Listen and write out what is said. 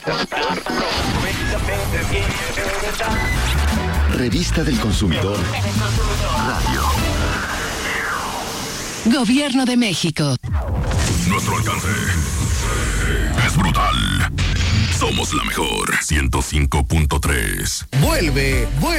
Revista del Consumidor. Radio. Gobierno de México. Nuestro alcance es brutal. Somos la mejor. 105.3. Vuelve